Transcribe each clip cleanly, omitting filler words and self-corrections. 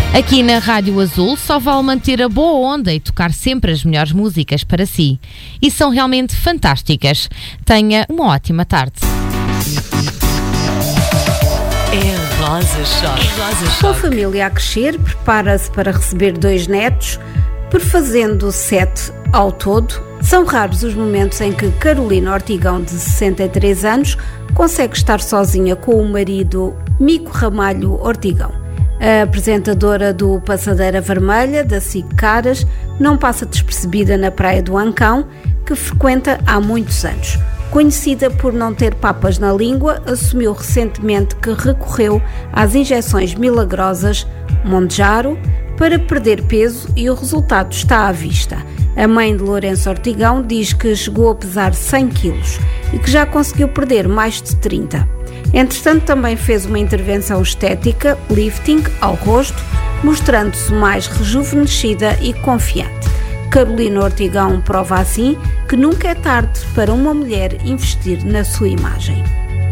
Aqui na Rádio Azul só vale manter a boa onda e tocar sempre as melhores músicas para si. E são realmente fantásticas. Tenha uma ótima tarde. É Rosa Choque. Com a família a crescer, prepara-se para receber 2 netos, prefazendo 7 ao todo. São raros os momentos em que Carolina Ortigão, de 63 anos, consegue estar sozinha com o marido Mico Ramalho Ortigão. A apresentadora do Passadeira Vermelha, da SIC Caras, não passa despercebida na praia do Ancão, que frequenta há muitos anos. Conhecida por não ter papas na língua, assumiu recentemente que recorreu às injeções milagrosas Monjaro para perder peso e o resultado está à vista. A mãe de Lourenço Ortigão diz que chegou a pesar 100 quilos e que já conseguiu perder mais de 30. Entretanto, também fez uma intervenção estética, lifting, ao rosto, mostrando-se mais rejuvenescida e confiante. Carolina Ortigão prova assim que nunca é tarde para uma mulher investir na sua imagem.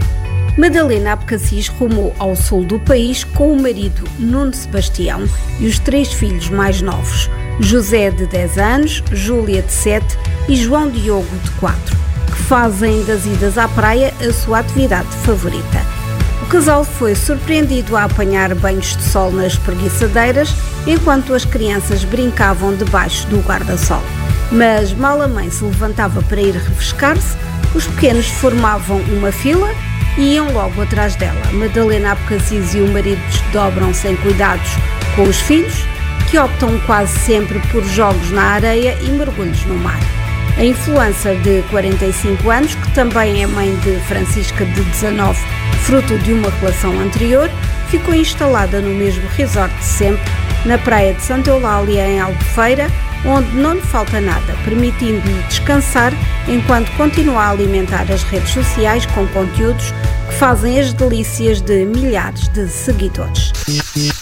Madalena Abcacis rumou ao sul do país com o marido Nuno Sebastião e os 3 filhos mais novos, José, de 10 anos, Júlia, de 7 e João Diogo, de 4, que fazem das idas à praia a sua atividade favorita. O casal foi surpreendido a apanhar banhos de sol nas espreguiçadeiras, enquanto as crianças brincavam debaixo do guarda-sol. Mas mal a mãe se levantava para ir refrescar-se, os pequenos formavam uma fila e iam logo atrás dela. Madalena Abcacis e o marido desdobram-se em cuidados com os filhos, que optam quase sempre por jogos na areia e mergulhos no mar. A influencer de 45 anos, que também é mãe de Francisca, de 19, fruto de uma relação anterior, ficou instalada no mesmo resort de sempre, na praia de Santa Eulália, em Albufeira, onde não lhe falta nada, permitindo-lhe descansar enquanto continua a alimentar as redes sociais com conteúdos que fazem as delícias de milhares de seguidores.